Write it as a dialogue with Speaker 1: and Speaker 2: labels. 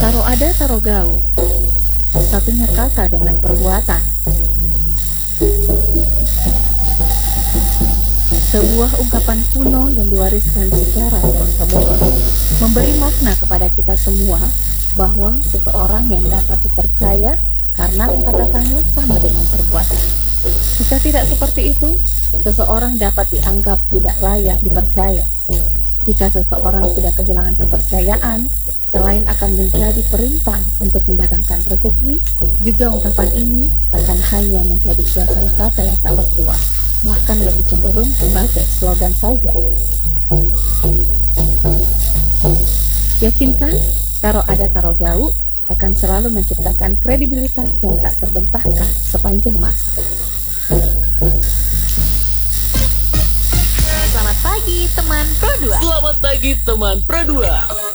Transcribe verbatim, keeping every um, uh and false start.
Speaker 1: Taro ada taro gau, satunya kata dengan perbuatan. Sebuah ungkapan kuno yang diwariskan secara turun-temurun memberi makna kepada kita semua bahwa seseorang yang dapat dipercaya karena kata-katanya sama dengan perbuatan. Jika tidak seperti itu, seseorang dapat dianggap tidak layak dipercaya. Jika seseorang sudah kehilangan kepercayaan, selain akan menjadi perintah untuk mendatangkan rezeki, juga ungkapan ini akan hanya menjadi belasan kata yang tak bertuah, bahkan lebih cenderung sebagai slogan saja. Yakinkan, taro ada taro gau akan selalu menciptakan kredibilitas yang tak terbantahkan sepanjang masa.
Speaker 2: Selamat pagi teman Pro dua.
Speaker 3: Selamat pagi teman Pro dua.